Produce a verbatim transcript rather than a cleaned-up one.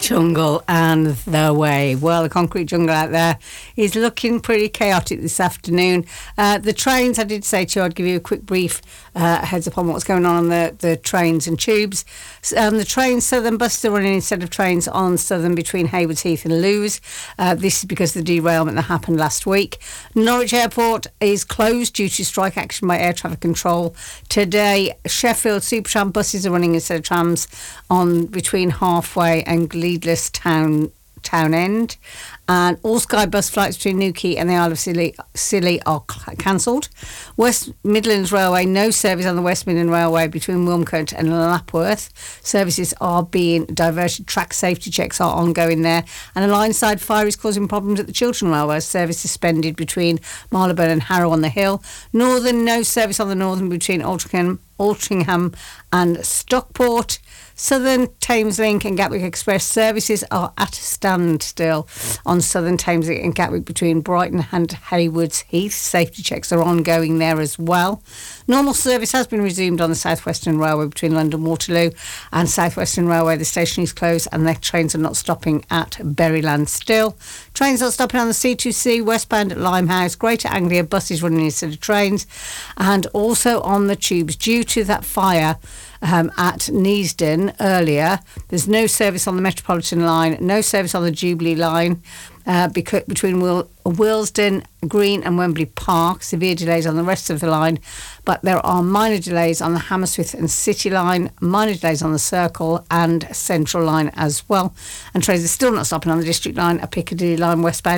jungle and the way. Well, the concrete jungle out there is looking pretty chaotic this afternoon. Uh, the trains, I did say to you I'd give you a quick brief uh, heads up on what's going on on the, the trains and tubes. Um, the trains, Southern buses are running instead of trains on Southern between Haywards Heath and Lewes. Uh, this is because of the derailment that happened last week. Norwich Airport is closed due to strike action by air traffic control. Today, Sheffield Supertram buses are running instead of trams on between Halfway and Gleadless Town Town End, and all Sky bus flights between Newquay and the Isle of Scilly, Scilly are cancelled. West Midlands Railway, no service on the West Midland Railway between Wilmcote and Lapworth. Services are being diverted. Track safety checks are ongoing there, and a line-side fire is causing problems at the Chiltern Railway. Service suspended between Marylebone and Harrow on the Hill. Northern, no service on the Northern between Altrincham, Altrincham and Stockport. Southern Thameslink and Gatwick Express services are at a standstill on Southern Thameslink and Gatwick between Brighton and Haywards Heath. Safety checks are ongoing there as well. Normal service has been resumed on the South Western Railway between London Waterloo and South Western Railway. The station is closed and the trains are not stopping at Berryland still. Trains not stopping on the C two C westbound at Limehouse. Greater Anglia buses running instead of trains, and also on the tubes due to that fire Um, at Neasden earlier. There's no service on the Metropolitan line, no service on the Jubilee line uh, because, between Wil- Willesden Green and Wembley Park. Severe delays on the rest of the line, but there are minor delays on the Hammersmith and City line, minor delays on the Circle and Central line as well. And trains are still not stopping on the District line, a Piccadilly line westbound